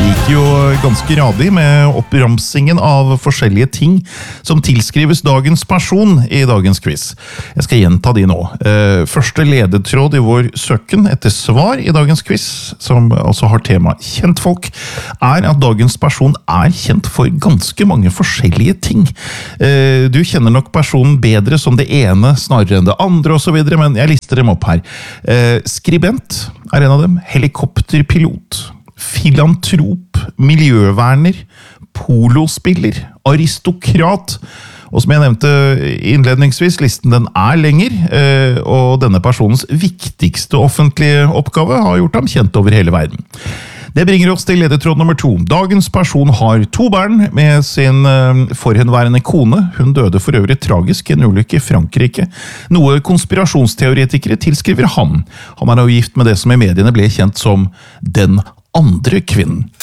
gikk jo ganske radig med oppramsingen av forskjellige ting som tilskrives dagens person i dagens quiz. Jeg skal gjenta de nå. Første ledetråd i vår søken etter svar i dagens quiz, som altså har tema kjentfolk, er at dagens person er kjent for ganske mange forskjellige ting. Du kjenner nok personen bedre som det ene snarere enn det andre og så videre, men jeg lister dem opp her. Skribent er en av dem, helikopterpilot, filantrop, miljøverner, polospiller, aristokrat, og som jeg nevnte innledningsvis, listen den er lenger, og denne personens viktigste offentlige oppgave har gjort ham kjent over hele verden. Det bringer oss til ledetråd nummer 2. Dagens person har 2 barn med sin forhenværende kone. Hun døde for øvrig tragisk i en ulykke i Frankrike. Noe konspirasjonsteoretikere tilskriver han. Han er jo gift med det som i mediene ble kjent som den andre kvinnen.